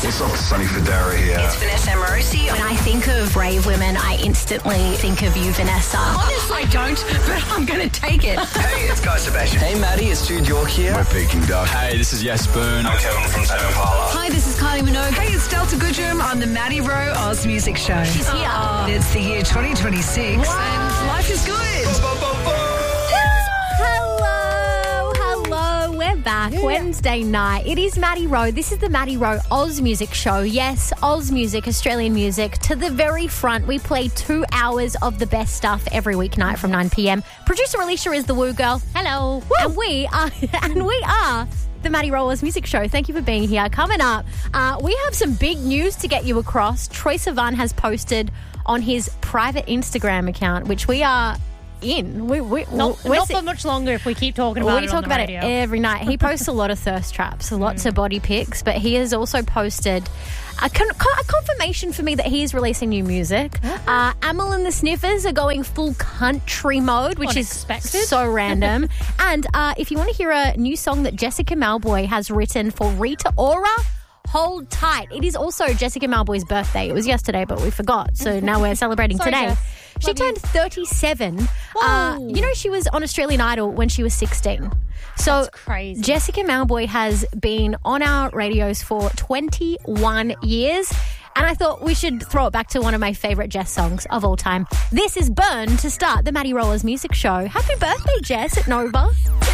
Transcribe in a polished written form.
What's up, Sonny Federa here. It's Vanessa Morosi. When I think of brave women, I instantly think of you, Vanessa. Honestly, I don't, but I'm going to take it. Hey, it's Guy Sebastian. Hey, Maddie, it's Jude York here. We're Peking Duck. Hey, this is Yes Boone. I'm Kevin from Tame Impala. Hi, this is Kylie Minogue. Hey, it's Delta Goodrum on the Maddie Rowe Oz Music Show. She's here. It's the year 2026 and life is good. Hello, we're back. Wednesday night. It is Maddie Rowe. This is the Maddie Rowe Oz Music Show. Yes, Oz music, Australian music. To the very front, we play 2 hours of the best stuff every weeknight from 9 p.m. Producer Alicia is the Woo Girl. Hello. Woo. And we are the Maddie Rowe Oz Music Show. Thank you for being here. Coming up, we have some big news to get you across. Troye Sivan has posted on his private Instagram account, which we are in. Not for much longer if we keep talking about it. We talk about it every night. He posts a lot of thirst traps, lots of body pics, but he has also posted a confirmation for me that he is releasing new music. Amyl and the Sniffers are going full country mode, which Unexpected. is so random. And if you want to hear a new song that Jessica Malboy has written for Rita Ora, hold tight. It is also Jessica Malboy's birthday. It was yesterday, but we forgot. So now we're celebrating Sorry, today. Jess. She turned 37. Whoa. She was on Australian Idol when she was 16. So That's crazy. Jessica Malboy has been on our radios for 21 years. And I thought we should throw it back to one of my favourite Jess songs of all time. This is Burn to start the Maddie Rowe Oz Music Show. Happy birthday, Jess, at Nova.